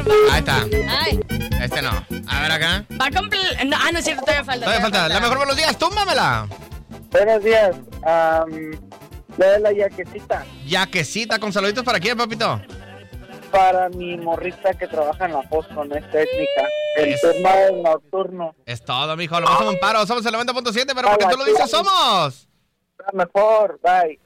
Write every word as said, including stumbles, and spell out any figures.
ver, va. Ahí está. Ay. Este no. A ver acá. Va a cumplir. No, ah, no es cierto, todavía falta. Todavía falta. La mejor buenos días, túmbamela. Buenos días. Um, de la yaquecita Yaquecita con saluditos para quién, papito. para mi morrita que trabaja en la Foscon, es técnica. El Es- turno del nocturno. Es todo, mijo. Lo pasamos en paro. Somos el noventa punto siete, pero porque tú lo dices, somos. La mejor, bye.